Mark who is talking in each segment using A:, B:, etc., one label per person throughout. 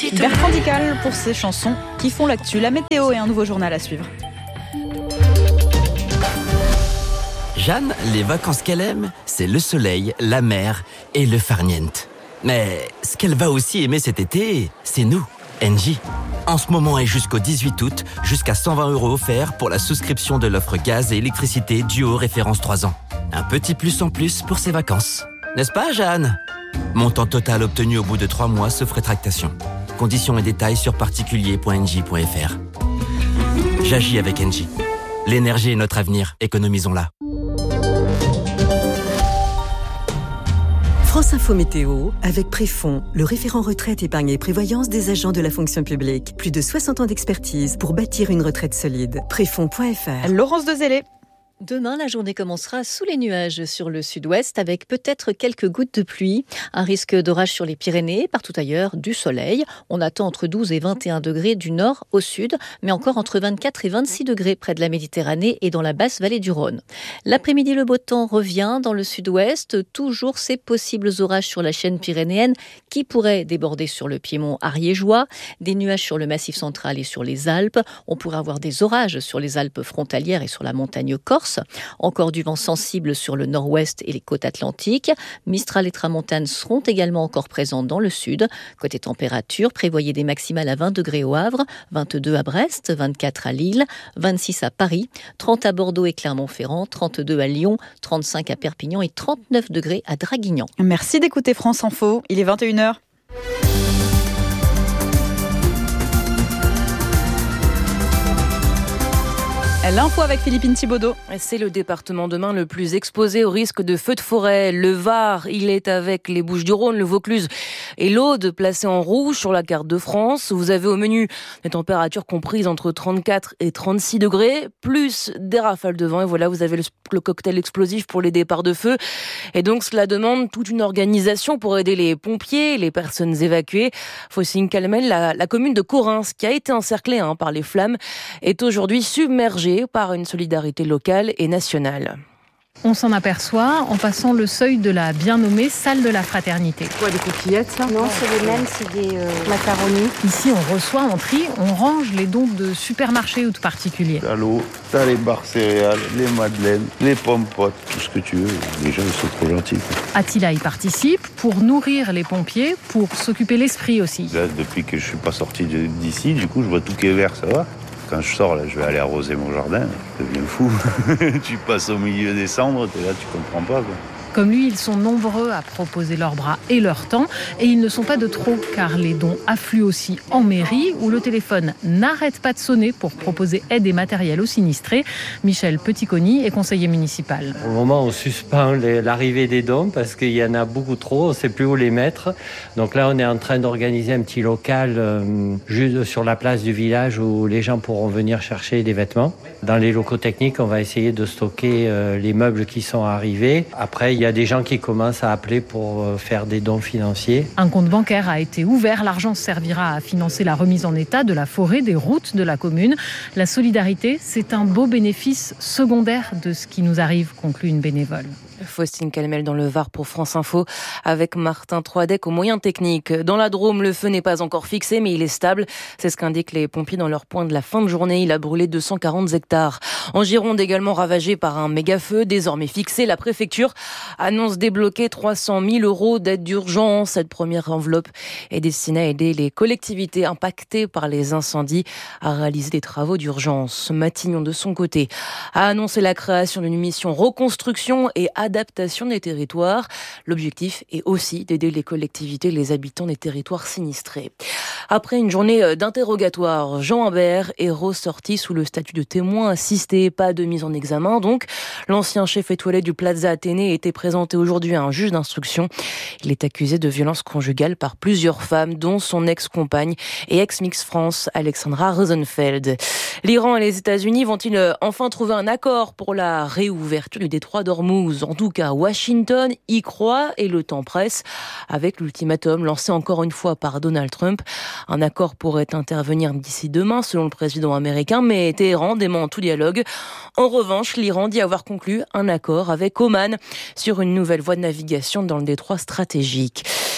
A: Bertrand Dical pour ses chansons qui font l'actu. La météo et un nouveau journal à suivre.
B: Jeanne, les vacances qu'elle aime, c'est le soleil, la mer et le farniente. Mais ce qu'elle va aussi aimer cet été, c'est nous, Engie. En ce moment et jusqu'au 18 août, jusqu'à 120 € offerts pour la souscription de l'offre gaz et électricité Duo référence 3 ans. Un petit plus en plus pour ses vacances. N'est-ce pas, Jeanne ? Montant total obtenu au bout de 3 mois sauf rétractation. Conditions et détails sur particulier.engie.fr. J'agis avec Engie. L'énergie est notre avenir, économisons-la.
C: France Info Météo, avec Préfond, le référent retraite, épargne et prévoyance des agents de la fonction publique. Plus de 60 ans d'expertise pour bâtir une retraite solide. Préfond.fr.
A: Laurence Dezellé.
D: Demain, la journée commencera sous les nuages sur le sud-ouest avec peut-être quelques gouttes de pluie. Un risque d'orage sur les Pyrénées, partout ailleurs, du soleil. On attend entre 12 et 21 degrés du nord au sud, mais encore entre 24 et 26 degrés près de la Méditerranée et dans la basse vallée du Rhône. L'après-midi, le beau temps revient dans le sud-ouest. Toujours ces possibles orages sur la chaîne pyrénéenne qui pourraient déborder sur le piémont ariégeois. Des nuages sur le massif central et sur les Alpes. On pourrait avoir des orages sur les Alpes frontalières et sur la montagne corse. Encore du vent sensible sur le nord-ouest et les côtes atlantiques. Mistral et tramontane seront également encore présents dans le sud. Côté température, prévoyez des maximales à 20 degrés au Havre, 22 à Brest, 24 à Lille, 26 à Paris, 30 à Bordeaux et Clermont-Ferrand, 32 à Lyon, 35 à Perpignan et 39 degrés à Draguignan.
A: Merci d'écouter France Info. Il est 21h. L'info avec Philippine Thibaudot.
E: C'est le département demain le plus exposé au risque de feux de forêt. Le Var, il est avec les Bouches-du-Rhône, le Vaucluse et l'Aude placés en rouge sur la carte de France. Vous avez au menu des températures comprises entre 34 et 36 degrés, plus des rafales de vent. Et voilà, vous avez le cocktail explosif pour les départs de feu. Et donc, cela demande toute une organisation pour aider les pompiers, les personnes évacuées. Faucine-Calmel, la commune de Correns, qui a été encerclée par les flammes, est aujourd'hui submergée par une solidarité locale et nationale.
F: On s'en aperçoit en passant le seuil de la bien nommée salle de la fraternité.
G: Quoi, des coquillettes, ça ?
H: Non, c'est les mêmes, c'est des macaronis.
F: Ici, on reçoit, on trie, on range les dons de supermarchés ou de particuliers.
I: T'as l'eau, t'as les barres céréales, les madeleines, les pommes potes, tout ce que tu veux. Les gens, ils sont trop gentils.
F: Attila y participe pour nourrir les pompiers, pour s'occuper l'esprit aussi.
I: Là, depuis que je suis pas sorti d'ici, du coup, je vois tout qui est vert, ça va. Quand je sors, là, je vais aller arroser mon jardin. Je deviens fou. Tu passes au milieu des cendres, t'es là, tu comprends pas, quoi.
F: Comme lui, ils sont nombreux à proposer leurs bras et leur temps. Et ils ne sont pas de trop, car les dons affluent aussi en mairie, où le téléphone n'arrête pas de sonner pour proposer aide et matériel aux sinistrés. Michel Petitconi est conseiller municipal.
J: Pour le moment, on suspend l'arrivée des dons parce qu'il y en a beaucoup trop, on ne sait plus où les mettre. Donc là, on est en train d'organiser un petit local juste sur la place du village où les gens pourront venir chercher des vêtements. Dans les locaux techniques, on va essayer de stocker les meubles qui sont arrivés. Après, il y a des gens qui commencent à appeler pour faire des dons financiers.
F: Un compte bancaire a été ouvert. L'argent servira à financer la remise en état de la forêt, des routes de la commune. La solidarité, c'est un beau bénéfice secondaire de ce qui nous arrive, conclut une bénévole.
E: Faustine Calmel dans le Var pour France Info avec Martin Troadec aux moyens techniques. Dans la Drôme, le feu n'est pas encore fixé, mais il est stable. C'est ce qu'indiquent les pompiers dans leur point de la fin de journée. Il a brûlé 240 hectares. En Gironde, également ravagé par un méga-feu, désormais fixé, la préfecture annonce débloquer 300 000 € d'aide d'urgence. Cette première enveloppe est destinée à aider les collectivités impactées par les incendies à réaliser des travaux d'urgence. Matignon, de son côté, a annoncé la création d'une mission reconstruction et adaptation des territoires. L'objectif est aussi d'aider les collectivités et les habitants des territoires sinistrés. Après une journée d'interrogatoire, Jean Humbert est ressorti sous le statut de témoin assisté, pas de mise en examen. Donc, l'ancien chef étoilé du Plaza Athénée était présenté aujourd'hui à un juge d'instruction. Il est accusé de violence conjugale par plusieurs femmes, dont son ex-compagne et ex-Miss France, Alexandra Rosenfeld. L'Iran et les États-Unis vont-ils enfin trouver un accord pour la réouverture du détroit d'Ormuz ? En tout cas, Washington y croit et le temps presse avec l'ultimatum lancé encore une fois par Donald Trump. Un accord pourrait intervenir d'ici demain selon le président américain, mais Téhéran dément tout dialogue. En revanche, l'Iran dit avoir conclu un accord avec Oman sur une nouvelle voie de navigation dans le détroit stratégique.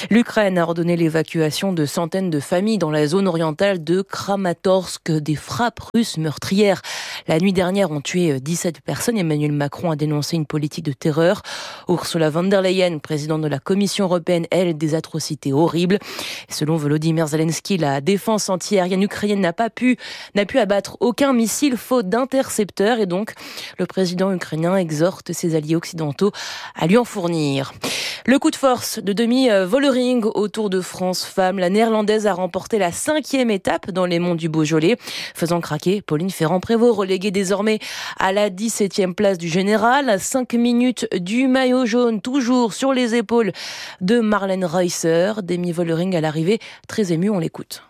E: L'Ukraine a ordonné l'évacuation de centaines de familles dans la zone orientale de Kramatorsk. Des frappes russes meurtrières la nuit dernière ont tué 17 personnes. Emmanuel Macron a dénoncé une politique de terreur. Ursula von der Leyen, présidente de la Commission européenne, elle, des atrocités horribles. Selon Volodymyr Zelensky, la défense antiaérienne ukrainienne n'a pu abattre aucun missile faute d'intercepteurs et donc le président ukrainien exhorte ses alliés occidentaux à lui en fournir. Le coup de force de demi-Vollering au Tour de France Femmes. La néerlandaise a remporté la 5e étape dans les monts du Beaujolais, faisant craquer Pauline Ferrand-Prévot, reléguée désormais à la 17e place du général. À 5 minutes du maillot jaune, toujours sur les épaules de Marlène Reusser. Demi-Vollering à l'arrivée, très émue, on l'écoute.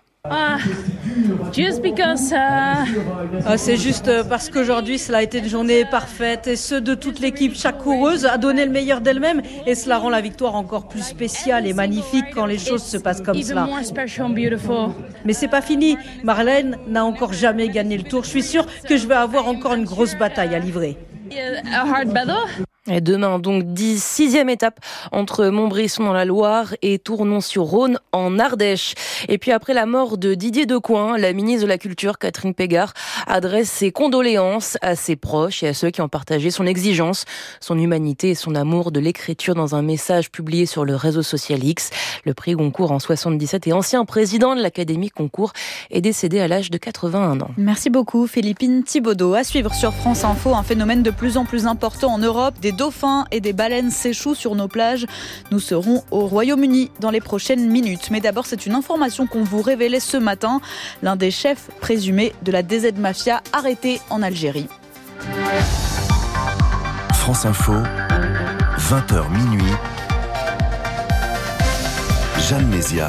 G: C'est juste parce qu'aujourd'hui cela a été une journée parfaite et ce de toute l'équipe. Chaque coureuse a donné le meilleur d'elle-même et cela rend la victoire encore plus spéciale et magnifique quand les choses se passent comme cela. Mais c'est pas fini. Marlène n'a encore jamais gagné le Tour. Je suis sûre que je vais avoir encore une grosse bataille à livrer.
E: Et demain, donc, 6e étape entre Montbrisson dans la Loire et Tournon-sur-Rhône en Ardèche. Et puis après la mort de Didier Decoing, la ministre de la Culture, Catherine Pégard, adresse ses condoléances à ses proches et à ceux qui ont partagé son exigence, son humanité et son amour de l'écriture dans un message publié sur le réseau social X. Le prix Goncourt en 77 et ancien président de l'Académie Goncourt est décédé à l'âge de 81 ans.
A: Merci beaucoup Philippine Thibaudot. À suivre sur France Info, un phénomène de plus en plus important en Europe. Des dauphins et des baleines s'échouent sur nos plages. Nous serons au Royaume-Uni dans les prochaines minutes. Mais d'abord, c'est une information qu'on vous révélait ce matin. L'un des chefs présumés de la DZ Mafia arrêté en Algérie.
K: France Info, 20h minuit. Jeanne Mézia.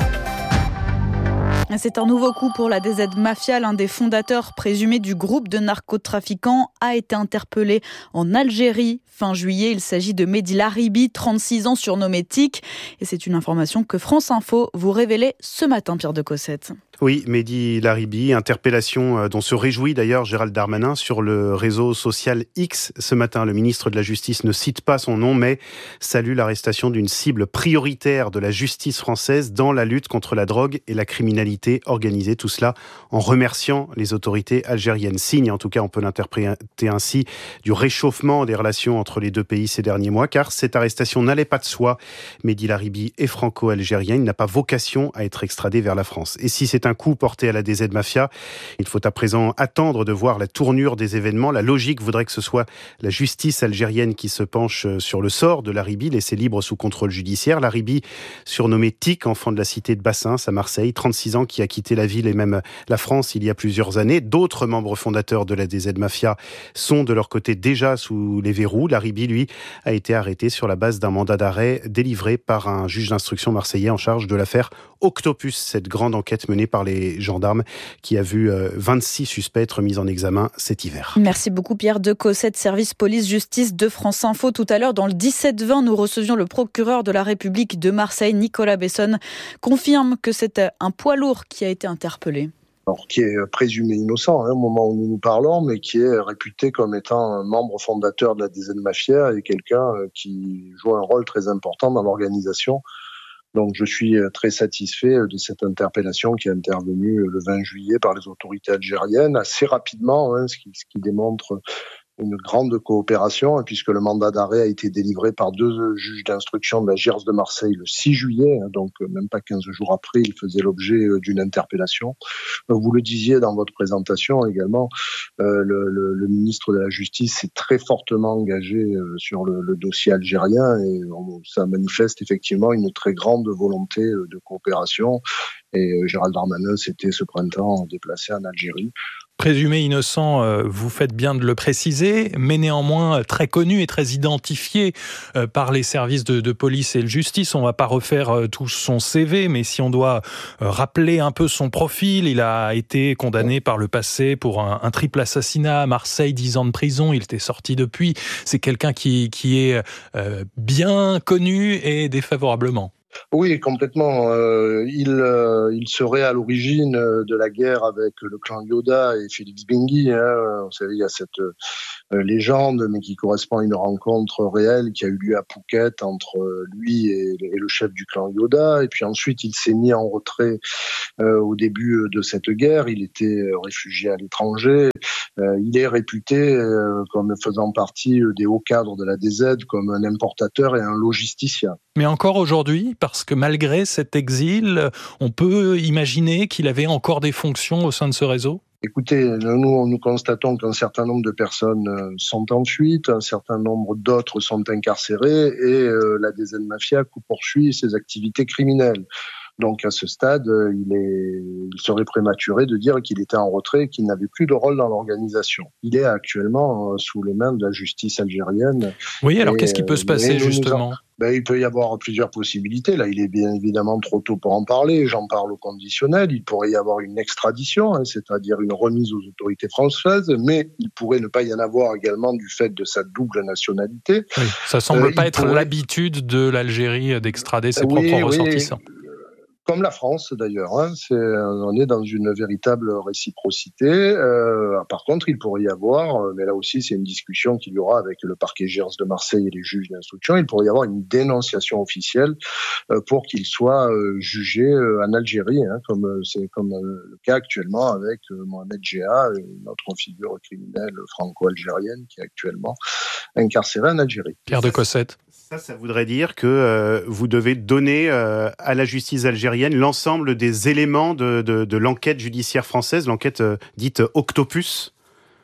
A: C'est un nouveau coup pour la DZ Mafia. L'un des fondateurs présumés du groupe de narcotrafiquants a été interpellé en Algérie fin juillet. Il s'agit de Mehdi Laribi, 36 ans, surnommé Tic. Et c'est une information que France Info vous révélait ce matin, Pierre de Cossette.
L: Oui, Mehdi Laribi, interpellation dont se réjouit d'ailleurs Gérald Darmanin sur le réseau social X. Ce matin, le ministre de la Justice ne cite pas son nom, mais salue l'arrestation d'une cible prioritaire de la justice française dans la lutte contre la drogue et la criminalité organisée. Tout cela en remerciant les autorités algériennes. Signe, en tout cas, on peut l'interpréter ainsi, du réchauffement des relations entre les deux pays ces derniers mois, car cette arrestation n'allait pas de soi. Mehdi Laribi est franco-algérien, il n'a pas vocation à être extradé vers la France. Et si c'est un coup porté à la DZ Mafia, il faut à présent attendre de voir la tournure des événements. La logique voudrait que ce soit la justice algérienne qui se penche sur le sort de Laribi, laissé libre sous contrôle judiciaire. Laribi, surnommé Tic, enfant de la cité de Bassins à Marseille, 36 ans, qui a quitté la ville et même la France il y a plusieurs années. D'autres membres fondateurs de la DZ Mafia sont de leur côté déjà sous les verrous. Laribi, lui, a été arrêté sur la base d'un mandat d'arrêt délivré par un juge d'instruction marseillais en charge de l'affaire Octopus, cette grande enquête menée par les gendarmes qui a vu 26 suspects être mis en examen cet hiver.
A: Merci beaucoup Pierre de Cossette, service police-justice de France Info. Tout à l'heure, dans le 17-20, nous recevions le procureur de la République de Marseille, Nicolas Besson, confirme que c'est un poids lourd qui a été interpellé.
M: Alors, qui est présumé innocent au moment où nous parlons, mais qui est réputé comme étant un membre fondateur de la DZ Mafia et quelqu'un qui joue un rôle très important dans l'organisation. Donc je suis très satisfait de cette interpellation qui est intervenue le 20 juillet par les autorités algériennes, assez rapidement, ce qui démontre une grande coopération, puisque le mandat d'arrêt a été délivré par 2 juges d'instruction de la JIRS de Marseille le 6 juillet, donc même pas 15 jours après, il faisait l'objet d'une interpellation. Vous le disiez dans votre présentation également, le ministre de la Justice s'est très fortement engagé sur le dossier algérien et ça manifeste effectivement une très grande volonté de coopération. Et Gérald Darmanin s'était ce printemps déplacé en Algérie.
N: Présumé innocent, vous faites bien de le préciser, mais néanmoins très connu et très identifié par les services de police et de justice. On ne va pas refaire tout son CV, mais si on doit rappeler un peu son profil, il a été condamné par le passé pour un triple assassinat à Marseille, 10 ans de prison, il était sorti depuis. C'est quelqu'un qui est bien connu et défavorablement.
M: Oui, complètement. Il serait à l'origine de la guerre avec le clan Yoda et Félix Benguy. Vous savez, il y a cette légende, mais qui correspond à une rencontre réelle qui a eu lieu à Phuket entre lui et le chef du clan Yoda. Et puis ensuite, il s'est mis en retrait au début de cette guerre. Il était réfugié à l'étranger. Il est réputé comme faisant partie des hauts cadres de la DZ, comme un importateur et un logisticien.
N: Mais encore aujourd'hui, parce que malgré cet exil, on peut imaginer qu'il avait encore des fonctions au sein de ce réseau ?
M: Écoutez, nous constatons qu'un certain nombre de personnes sont en fuite, un certain nombre d'autres sont incarcérées et la DZ Mafia poursuit ses activités criminelles. Donc à ce stade, il serait prématuré de dire qu'il était en retrait et qu'il n'avait plus de rôle dans l'organisation. Il est actuellement sous les mains de la justice algérienne.
N: Oui, alors qu'est-ce qui peut se passer justement ?
M: Il peut y avoir plusieurs possibilités. Là, il est bien évidemment trop tôt pour en parler. J'en parle au conditionnel. Il pourrait y avoir une extradition, c'est-à-dire une remise aux autorités françaises, mais il pourrait ne pas y en avoir également du fait de sa double nationalité.
N: Oui, ça semble pas être l'habitude de l'Algérie d'extrader ses propres ressortissants.
M: Comme la France d'ailleurs, on est dans une véritable réciprocité. Par contre, il pourrait y avoir, mais là aussi c'est une discussion qu'il y aura avec le parquet Gers de Marseille et les juges d'instruction, il pourrait y avoir une dénonciation officielle pour qu'il soit jugé en Algérie, comme c'est le cas actuellement avec Mohamed Jeha, une autre figure criminelle franco-algérienne qui est actuellement incarcérée en Algérie.
N: Pierre de Cossette.
L: Ça voudrait dire que vous devez donner à la justice algérienne l'ensemble des éléments de l'enquête judiciaire française, l'enquête dite Octopus.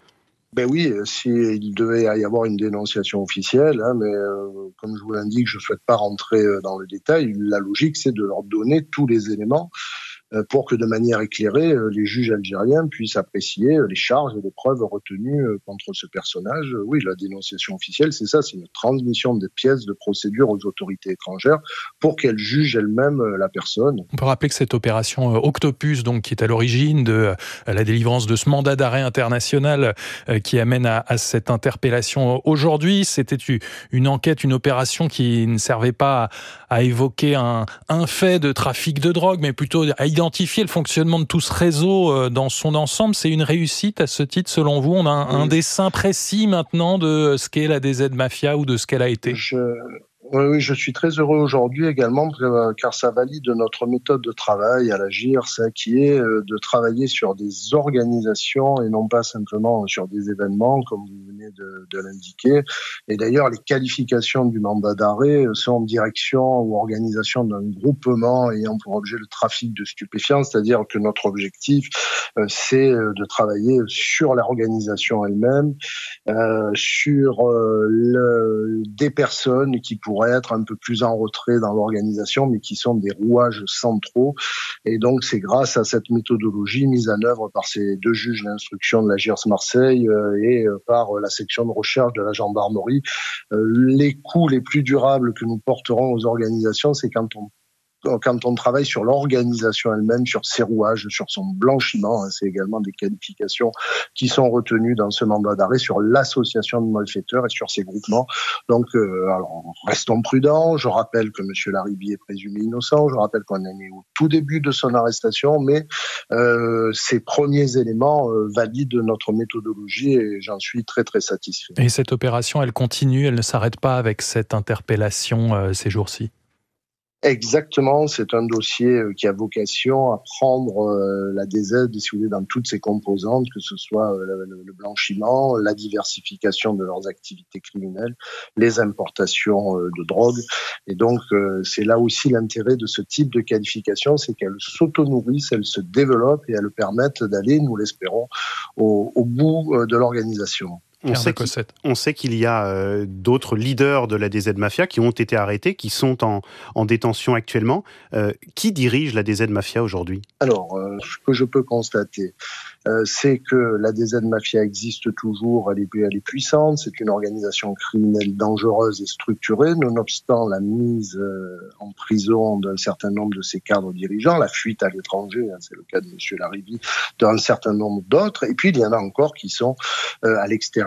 M: Ben oui, s'il devait y avoir une dénonciation officielle, mais comme je vous l'indique, je ne souhaite pas rentrer dans le détail. La logique, c'est de leur donner tous les éléments pour que de manière éclairée, les juges algériens puissent apprécier les charges et les preuves retenues contre ce personnage. Oui, la dénonciation officielle, c'est ça, c'est une transmission des pièces de procédure aux autorités étrangères pour qu'elles jugent elles-mêmes la personne.
N: On peut rappeler que cette opération Octopus, donc, qui est à l'origine de la délivrance de ce mandat d'arrêt international qui amène à cette interpellation aujourd'hui, c'était une enquête, une opération qui ne servait pas à évoquer un fait de trafic de drogue, mais plutôt à identifier le fonctionnement de tout ce réseau dans son ensemble. C'est une réussite à ce titre, selon vous? On a un dessin précis maintenant de ce qu'est la DZ Mafia ou de ce qu'elle a été?
M: Oui, je suis très heureux aujourd'hui également car ça valide notre méthode de travail à la GIRS, qui est de travailler sur des organisations et non pas simplement sur des événements comme vous venez de l'indiquer. Et d'ailleurs, les qualifications du mandat d'arrêt sont en direction ou organisation d'un groupement ayant pour objet le trafic de stupéfiants, c'est-à-dire que notre objectif, c'est de travailler sur l'organisation elle-même, sur des personnes qui pourraient être un peu plus en retrait dans l'organisation, mais qui sont des rouages centraux. Et donc, c'est grâce à cette méthodologie mise en œuvre par ces deux juges d'instruction de la GIRS Marseille et par la section de recherche de la gendarmerie. Les coups les plus durables que nous porterons aux organisations, c'est quand on travaille sur l'organisation elle-même, sur ses rouages, sur son blanchiment. C'est également des qualifications qui sont retenues dans ce mandat d'arrêt sur l'association de malfaiteurs et sur ses groupements. Donc, alors, restons prudents. Je rappelle que M. Laribi est présumé innocent. Je rappelle qu'on est au tout début de son arrestation, mais ces premiers éléments valident notre méthodologie et j'en suis très, très satisfait.
N: Et cette opération, elle continue, elle ne s'arrête pas avec cette interpellation ces jours-ci?
M: Exactement, c'est un dossier qui a vocation à prendre la DZ, si vous voulez, dans toutes ses composantes, que ce soit le blanchiment, la diversification de leurs activités criminelles, les importations de drogue. Et donc, c'est là aussi l'intérêt de ce type de qualification, c'est qu'elles s'auto-nourrissent, elles se développent et elles permettent d'aller, nous l'espérons, au bout de l'organisation.
L: On sait qu'il y a d'autres leaders de la DZ Mafia qui ont été arrêtés, qui sont en détention actuellement. Qui dirige la DZ Mafia aujourd'hui? Alors,
M: ce que je peux constater, c'est que la DZ Mafia existe toujours, elle est puissante, c'est une organisation criminelle dangereuse et structurée, nonobstant la mise en prison d'un certain nombre de ses cadres dirigeants, la fuite à l'étranger, c'est le cas de M. Laribi, d'un certain nombre d'autres, et puis il y en a encore qui sont à l'extérieur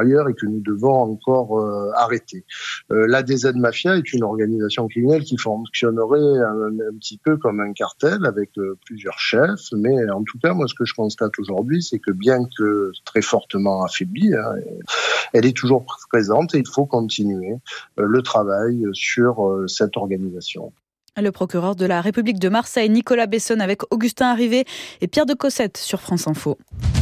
M: supérieure et que nous devons encore arrêter. La DZ Mafia est une organisation criminelle qui fonctionnerait un petit peu comme un cartel avec plusieurs chefs, mais en tout cas, moi, ce que je constate aujourd'hui, c'est que bien que très fortement affaiblie, elle est toujours présente et il faut continuer le travail sur cette organisation.
A: Le procureur de la République de Marseille, Nicolas Besson, avec Augustin Arrivé et Pierre de Cossette sur France Info.